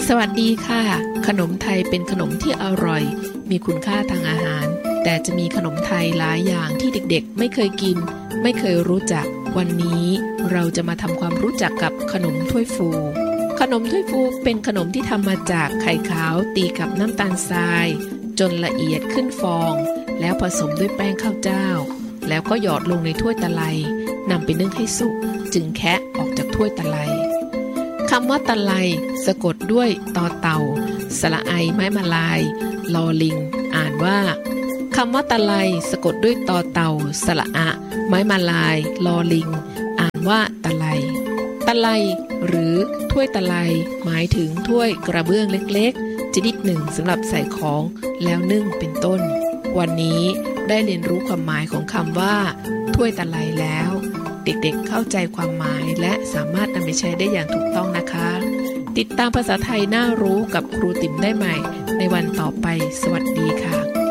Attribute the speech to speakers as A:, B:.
A: สวัสดีค่ะขนมไทยเป็นขนมที่อร่อยมีคุณค่าทางอาหารแต่จะมีขนมไทยหลายอย่างที่เด็กๆไม่เคยกินไม่เคยรู้จักวันนี้เราจะมาทำความรู้จักกับขนมถ้วยฟูขนมถ้วยฟูเป็นขนมที่ทำมาจากไข่ขาวตีกับน้ำตาลทรายจนละเอียดขึ้นฟองแล้วผสมด้วยแป้งข้าวเจ้าแล้วก็หยอดลงในถ้วยตะไลนำไปนึ่งให้สุกจึงแคะออกจากถ้วยตะไลคำว่าตะไลสะกดด้วยตอเต่าสระไอไม้มาลายลอลิงอ่านว่าคำว่าตะไลสะกดด้วยตอเต่าสระอะไม้มาลายลอลิงอ่านว่าตะไลตะไลหรือถ้วยตะไลหมายถึงถ้วยกระเบื้องเล็กๆชนิดหนึ่งสำหรับใส่ของแล้วนึ่งเป็นต้นวันนี้ได้เรียนรู้ความหมายของคำว่าถ้วยตะไลแล้วเด็กๆเข้าใจความหมายและสามารถนำไปใช้ได้อย่างถูกต้องนะคะติดตามภาษาไทยน่ารู้กับครูติ๋มได้ใหม่ในวันต่อไปสวัสดีค่ะ